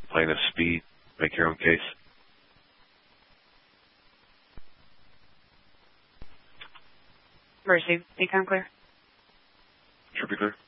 plaintiff speed, make your own case. Mercy, become clear. Should be clear.